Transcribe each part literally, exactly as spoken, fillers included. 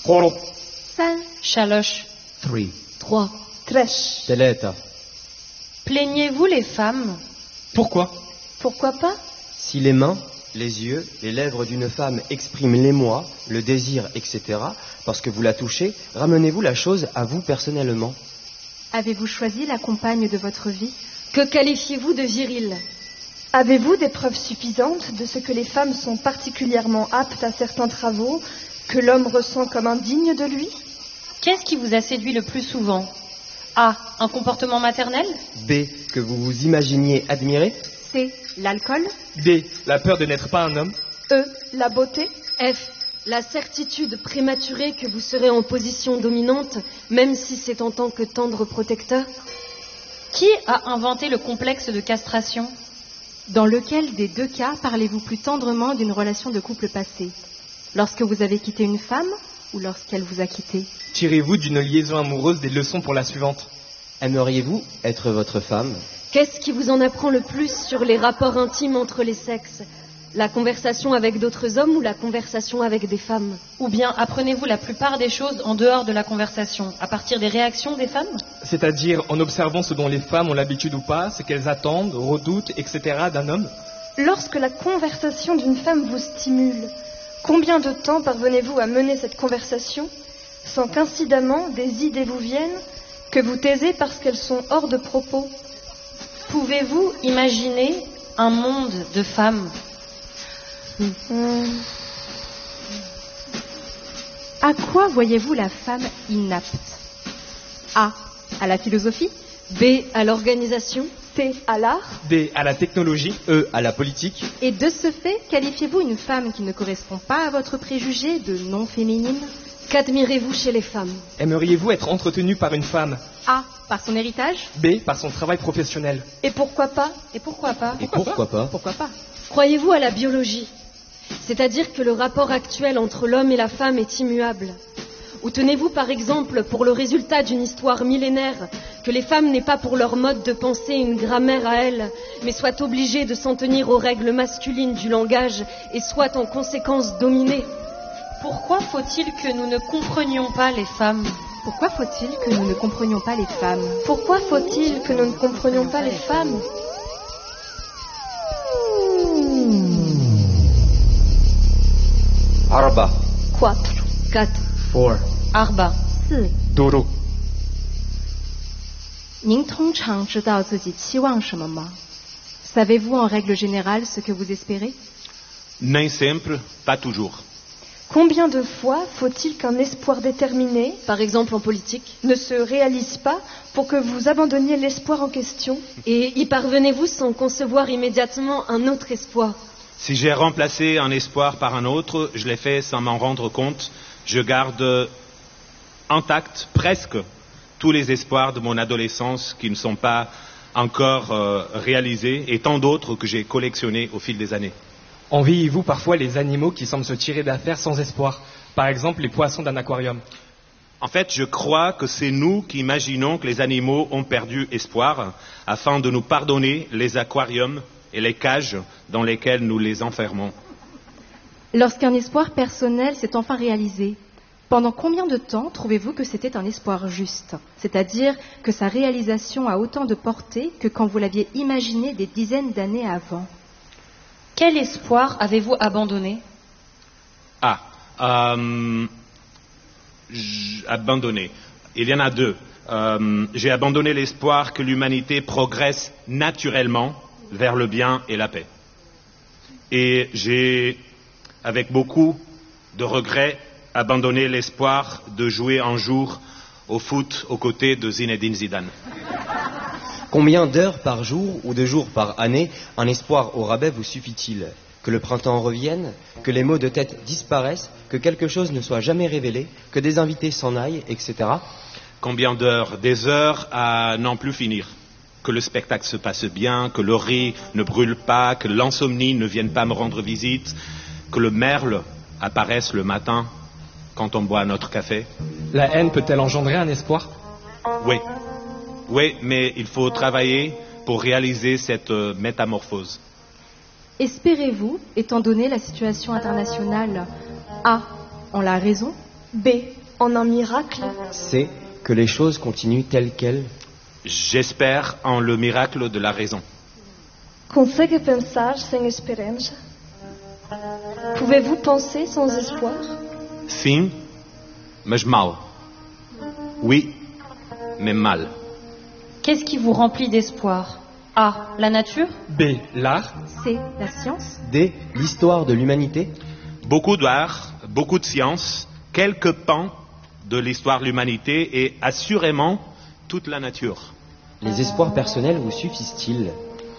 Horo. 三 Shalosh. Three. trois Tresh. Teleta. Plaignez-vous les femmes? Pourquoi? Pourquoi pas? Si les mains, les yeux, les lèvres d'une femme expriment l'émoi, le désir, et cetera, parce que vous la touchez, ramenez-vous la chose à vous personnellement. Avez-vous choisi la compagne de votre vie? Que qualifiez-vous de viril? Avez-vous des preuves suffisantes de ce que les femmes sont particulièrement aptes à certains travaux que l'homme ressent comme indigne de lui? Qu'est-ce qui vous a séduit le plus souvent? A. Un comportement maternel? B. Que vous vous imaginiez admirer. C. L'alcool. D. La peur de n'être pas un homme. E. La beauté. F. La certitude prématurée que vous serez en position dominante, même si c'est en tant que tendre protecteur. Qui a inventé le complexe de castration? Dans lequel des deux cas parlez-vous plus tendrement d'une relation de couple passée? Lorsque vous avez quitté une femme ou lorsqu'elle vous a quitté? Tirez-vous d'une liaison amoureuse des leçons pour la suivante? Aimeriez-vous être votre femme? Qu'est-ce qui vous en apprend le plus sur les rapports intimes entre les sexes? La conversation avec d'autres hommes ou la conversation avec des femmes? Ou bien apprenez-vous la plupart des choses en dehors de la conversation, à partir des réactions des femmes? C'est-à-dire en observant ce dont les femmes ont l'habitude ou pas, ce qu'elles attendent, redoutent, et cetera d'un homme? Lorsque la conversation d'une femme vous stimule, combien de temps parvenez-vous à mener cette conversation sans qu'incidemment des idées vous viennent, que vous taisez parce qu'elles sont hors de propos? Pouvez-vous imaginer un monde de femmes? Hum. À quoi voyez-vous la femme inapte? A. À la philosophie. B. À l'organisation. C. À l'art. D. À la technologie. E. À la politique. Et de ce fait, qualifiez-vous une femme qui ne correspond pas à votre préjugé de non féminine? Qu'admirez-vous chez les femmes? Aimeriez-vous être entretenu par une femme? A. Par son héritage. B. Par son travail professionnel. Et pourquoi pas? Et pourquoi pas? Et pourquoi pas? Pourquoi pas? Croyez-vous à la biologie? C'est-à-dire que le rapport actuel entre l'homme et la femme est immuable? Ou tenez-vous par exemple pour le résultat d'une histoire millénaire que les femmes n'aient pas pour leur mode de pensée une grammaire à elles, mais soient obligées de s'en tenir aux règles masculines du langage et soient en conséquence dominées? Pourquoi faut-il que nous ne comprenions pas les femmes? Pourquoi faut-il que nous ne comprenions pas les femmes? Pourquoi faut-il que nous ne comprenions pas les femmes? Arba. Quatre. Quatre. Four. Arba. 四 Doro. 您通常知道自己期望什么吗？ Savez-vous en règle générale ce que vous espérez? Nem sempre, pas toujours. Combien de fois faut-il qu'un espoir déterminé, Par exemple en politique. ne se réalise pas pour que vous abandonniez l'espoir en question? Et y parvenez-vous sans concevoir immédiatement un autre espoir? Si j'ai remplacé un espoir par un autre, je l'ai fait sans m'en rendre compte. Je garde intact presque tous les espoirs de mon adolescence qui ne sont pas encore euh, réalisés et tant d'autres que j'ai collectionnés au fil des années. Enviez-vous parfois les animaux qui semblent se tirer d'affaire sans espoir? Par exemple, les poissons d'un aquarium. En fait, je crois que c'est nous qui imaginons que les animaux ont perdu espoir afin de nous pardonner les aquariums et les cages dans lesquelles nous les enfermons. Lorsqu'un espoir personnel s'est enfin réalisé, pendant combien de temps trouvez-vous que c'était un espoir juste? C'est-à-dire que sa réalisation a autant de portée que quand vous l'aviez imaginé des dizaines d'années avant? Quel espoir avez-vous abandonné? Ah, euh, j- abandonné. Il y en a deux. Euh, j'ai abandonné l'espoir que l'humanité progresse naturellement vers le bien et la paix. Et j'ai, avec beaucoup de regrets, abandonné l'espoir de jouer un jour au foot aux côtés de Zinedine Zidane. Combien d'heures par jour ou de jours par année un espoir au rabais vous suffit-il? Que le printemps revienne, que les maux de tête disparaissent, que quelque chose ne soit jamais révélé, que des invités s'en aillent, et cetera. Combien d'heures? Des heures à n'en plus finir. Que le spectacle se passe bien, que le riz ne brûle pas, que l'insomnie ne vienne pas me rendre visite, que le merle apparaisse le matin quand on boit notre café. La haine peut-elle engendrer un espoir? Oui. Oui, mais il faut travailler pour réaliser cette euh, métamorphose. Espérez-vous, étant donné la situation internationale, A. En la raison, B. En un miracle. C. Que les choses continuent telles quelles. J'espère en le miracle de la raison. Consegue pensar sem esperança? Pouvez-vous penser sans espoir? Sim, mas mal. Oui, mais mal. Qu'est-ce qui vous remplit d'espoir? A. La nature. B. L'art. C. La science. D. L'histoire de l'humanité. Beaucoup d'art, beaucoup de science, quelques pans de l'histoire de l'humanité et assurément toute la nature. Les espoirs personnels vous suffisent-ils?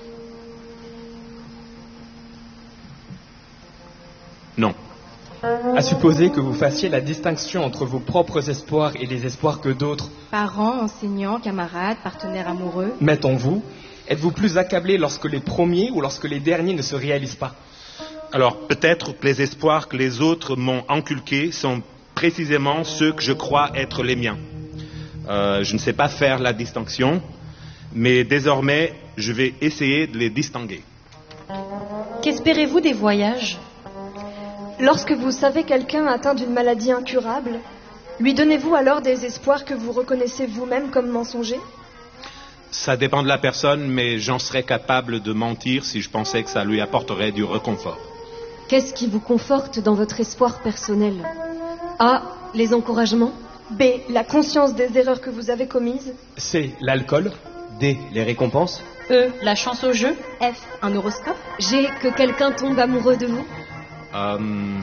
Non. À supposer que vous fassiez la distinction entre vos propres espoirs et les espoirs que d'autres, Parents, enseignants, camarades, partenaires amoureux. mettons-vous, êtes-vous plus accablé lorsque les premiers ou lorsque les derniers ne se réalisent pas? Alors peut-être que les espoirs que les autres m'ont inculqués sont précisément ceux que je crois être les miens. Euh, je ne sais pas faire la distinction, mais désormais je vais essayer de les distinguer. Qu'espérez-vous des voyages? Lorsque vous savez quelqu'un atteint d'une maladie incurable, lui donnez-vous alors des espoirs que vous reconnaissez vous-même comme mensongers? Ça dépend de la personne, mais j'en serais capable de mentir si je pensais que ça lui apporterait du réconfort. Qu'est-ce qui vous conforte dans votre espoir personnel? A. Les encouragements. B. La conscience des erreurs que vous avez commises. C. L'alcool. D. Les récompenses. E. La chance au jeu. F. Un horoscope. G. Que quelqu'un tombe amoureux de vous. Euh,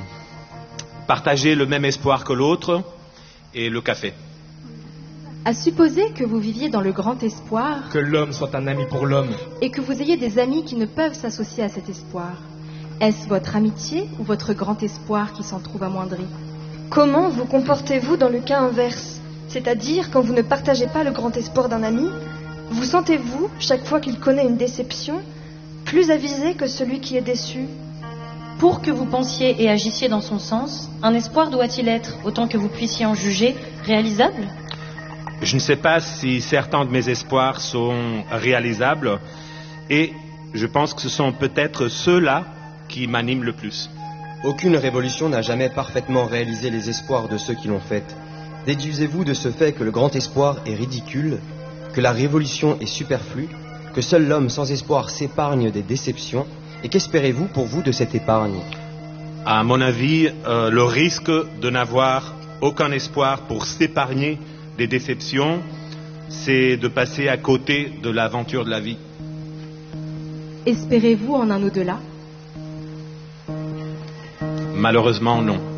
partager le même espoir que l'autre et le café. À supposer que vous viviez dans le grand espoir Que l'homme soit un ami pour l'homme. et que vous ayez des amis qui ne peuvent s'associer à cet espoir. Est-ce votre amitié ou votre grand espoir qui s'en trouve amoindri? Comment vous comportez-vous dans le cas inverse? C'est-à-dire quand vous ne partagez pas le grand espoir d'un ami, vous sentez-vous, chaque fois qu'il connaît une déception, plus avisé que celui qui est déçu? Pour que vous pensiez et agissiez dans son sens, un espoir doit-il être, autant que vous puissiez en juger, réalisable? Je ne sais pas si certains de mes espoirs sont réalisables et je pense que ce sont peut-être ceux-là qui m'animent le plus. Aucune révolution n'a jamais parfaitement réalisé les espoirs de ceux qui l'ont faite. Déduisez-vous de ce fait que le grand espoir est ridicule, que la révolution est superflue, que seul l'homme sans espoir s'épargne des déceptions, et qu'espérez-vous pour vous de cette épargne? À mon avis, euh, le risque de n'avoir aucun espoir pour s'épargner des déceptions, c'est de passer à côté de l'aventure de la vie. Espérez-vous en un au-delà? Malheureusement, non.